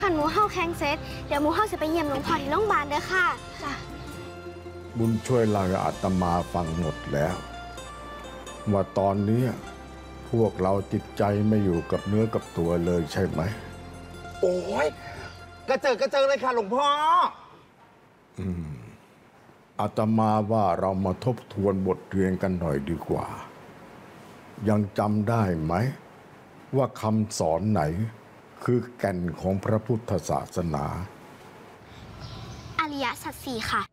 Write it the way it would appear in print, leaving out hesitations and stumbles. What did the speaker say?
ขันหมูเฮาแข็งเสร็จเดี๋ยวหมูเฮาจะไปเยี่ยมหลวงพ่อที่โรงพยาบาลเด้อค่ะจ้ะบุญช่วยเล่าให้อาตมาฟังหมดแล้วว่าตอนนี้พวกเราจิตใจไม่อยู่กับเนื้อกับตัวเลยใช่ไหมโอ้ยกระเจิงเลยค่ะหลวงพ่ออาตมาว่าเรามาทบทวนบทเรียนกันหน่อยดีกว่ายังจำได้ไหมว่าคำสอนไหนคือแก่นของพระพุทธศาสนาอริยสัจสี่ค่ะ